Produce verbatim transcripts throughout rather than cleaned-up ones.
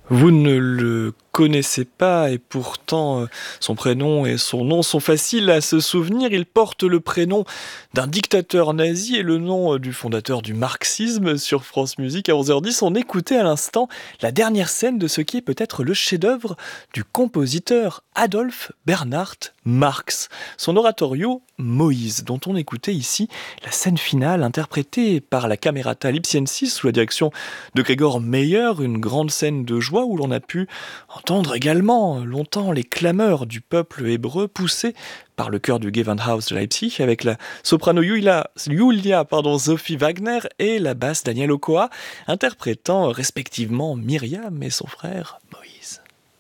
Vous ne le connaissez pas et pourtant euh, son prénom et son nom sont faciles à se souvenir. Il porte le prénom d'un dictateur nazi et le nom euh, du fondateur du marxisme. Sur France Musique à onze heures dix. On écoutait à l'instant la dernière scène de ce qui est peut-être le chef-d'œuvre du compositeur Adolphe Bernhard Marx. Son oratorio Moïse, dont on écoutait ici la scène finale interprétée par la Camerata Lipsiensis sous la direction de Gregor Meyer, une grande scène de joie où l'on a pu entendre également longtemps les clameurs du peuple hébreu poussées par le chœur du Gewandhaus de Leipzig avec la soprano Julia, Julia pardon, Sophie Wagner et la basse Daniel Ochoa interprétant respectivement Myriam et son frère Moïse.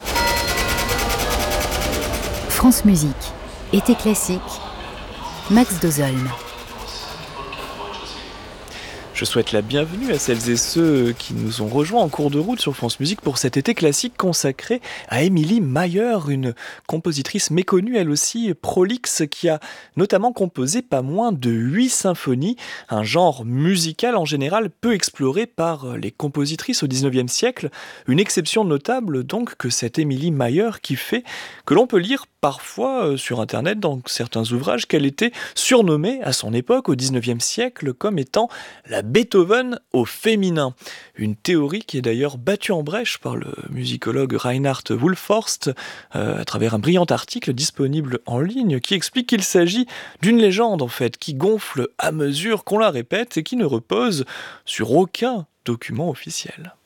France Musique, été classique, Max Dozolm. Je souhaite la bienvenue à celles et ceux qui nous ont rejoints en cours de route sur France Musique pour cet été classique consacré à Emilie Mayer, une compositrice méconnue, elle aussi prolixe, qui a notamment composé pas moins de huit symphonies, un genre musical en général peu exploré par les compositrices au dix-neuvième siècle. Une exception notable donc que cette Emilie Mayer qui fait que l'on peut lire parfois sur internet dans certains ouvrages qu'elle était surnommée à son époque au dix-neuvième siècle comme étant la Beethoven au féminin. Une théorie qui est d'ailleurs battue en brèche par le musicologue Reinhard Wulforst euh, à travers un brillant article disponible en ligne qui explique qu'il s'agit d'une légende en fait qui gonfle à mesure qu'on la répète et qui ne repose sur aucun document officiel.